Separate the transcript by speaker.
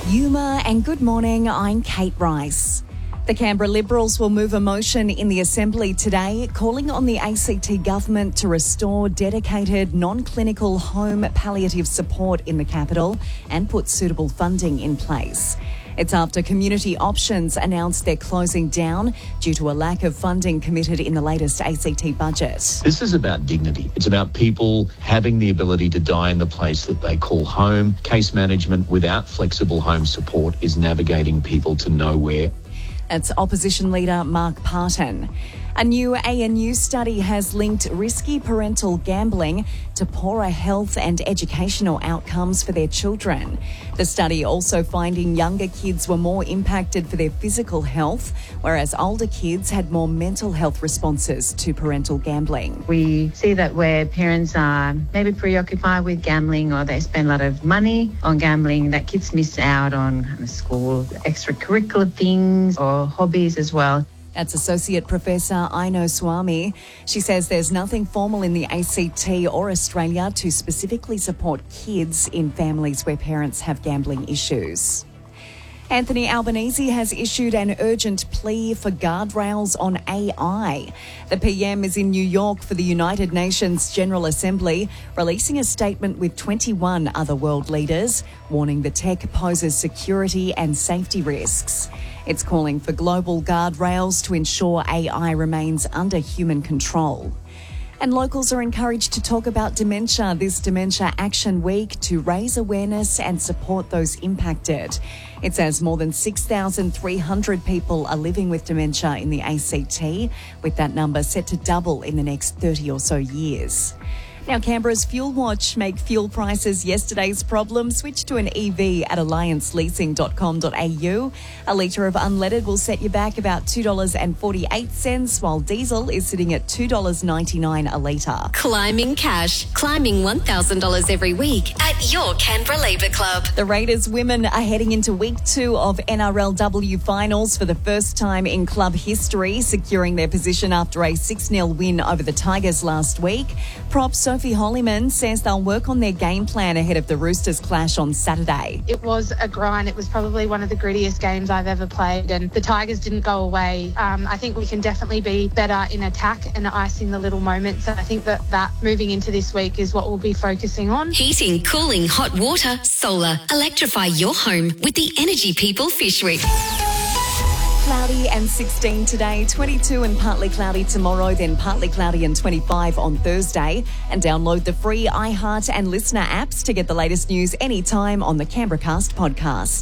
Speaker 1: Yuma and good morning, I'm Kate Rice. The Canberra Liberals will move a motion in the Assembly today calling on the ACT government to restore dedicated non-clinical home palliative support in the capital and put suitable funding in place. It's after Community Options announced they're closing down due to a lack of funding committed in the latest ACT budget.
Speaker 2: This is about dignity. It's about people having the ability to die in the place that they call home. Case management without flexible home support is navigating people to nowhere.
Speaker 1: That's Opposition Leader Mark Parton. A new ANU study has linked risky parental gambling to poorer health and educational outcomes for their children. The study also finding younger kids were more impacted for their physical health, whereas older kids had more mental health responses to parental gambling.
Speaker 3: We see that where parents are maybe preoccupied with gambling or they spend a lot of money on gambling, that kids miss out on school extracurricular things or hobbies as well.
Speaker 1: That's Associate Professor Aino Swami. She says there's nothing formal in the ACT or Australia to specifically support kids in families where parents have gambling issues. Anthony Albanese has issued an urgent plea for guardrails on AI. The PM is in New York for the United Nations General Assembly, releasing a statement with 21 other world leaders, warning the tech poses security and safety risks. It's calling for global guardrails to ensure AI remains under human control. And locals are encouraged to talk about dementia this Dementia Action Week to raise awareness and support those impacted. It says more than 6,300 people are living with dementia in the ACT, with that number set to double in the next 30 or so years. Now, Canberra's Fuel Watch make fuel prices yesterday's problem. Switch to an EV at allianceleasing.com.au. A litre of unleaded will set you back about $2.48, while diesel is sitting at $2.99 a litre.
Speaker 4: Climbing cash. Climbing $1,000 every week at your Canberra Labour Club.
Speaker 1: The Raiders women are heading into week 2 of NRLW finals for the first time in club history, securing their position after a 6-0 win over the Tigers last week. Prop Sophie Hollyman says they'll work on their game plan ahead of the Roosters clash on Saturday.
Speaker 5: It was a grind. It was probably one of the grittiest games I've ever played, and the Tigers didn't go away. I think we can definitely be better in attack and icing the little moments. I think that moving into this week is what we'll be focusing on.
Speaker 4: Heating, cooling, hot water, solar. Electrify your home with the Energy People Fish Week.
Speaker 1: Cloudy and 16 today, 22 and partly cloudy tomorrow, then partly cloudy and 25 on Thursday. And download the free iHeart and Listener apps to get the latest news anytime on the Canberra Cast podcast.